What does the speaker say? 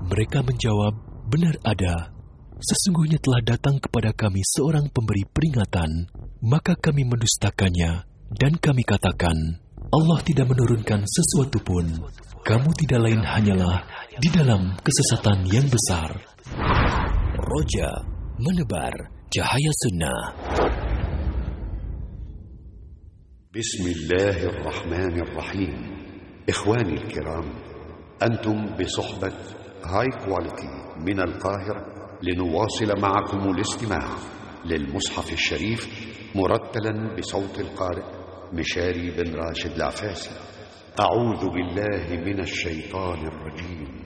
Mereka menjawab, benar ada. Sesungguhnya telah datang kepada kami seorang pemberi peringatan, maka kami mendustakannya, dan kami katakan, Allah tidak menurunkan sesuatu pun. Kamu tidak lain hanyalah di dalam kesesatan yang besar. Roja menebar cahaya sunnah. Bismillahirrahmanirrahim. Ikhwani al-kiram, antum بصحبة هاي كواليتي من القاهرة لنواصل معكم الاستماع للمصحف الشريف مرتلا بصوت القارئ مشاري بن راشد العفاسي. أعوذ بالله من الشيطان الرجيم.